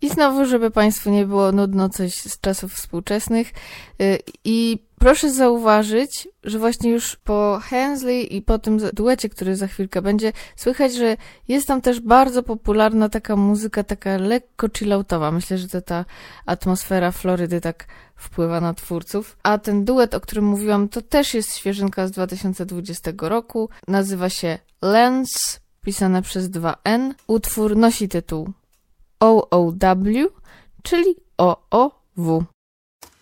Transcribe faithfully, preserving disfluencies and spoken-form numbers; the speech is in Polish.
I znowu, żeby Państwu nie było nudno, coś z czasów współczesnych. I proszę zauważyć, że właśnie już po Hensley i po tym duecie, który za chwilkę będzie, słychać, że jest tam też bardzo popularna taka muzyka, taka lekko chilloutowa. Myślę, że to ta atmosfera Florydy tak wpływa na twórców. A ten duet, o którym mówiłam, to też jest świeżynka z dwa tysiące dwudziestego roku. Nazywa się Lens, pisane przez dwa N. Utwór nosi tytuł O O W, czyli O O W.